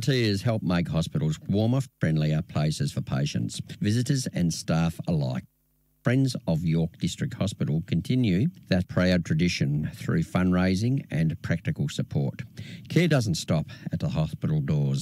volunteers help make hospitals warmer, friendlier places for patients, visitors and staff alike. Friends of York District Hospital continue that proud tradition through fundraising and practical support. Care doesn't stop at the hospital doors.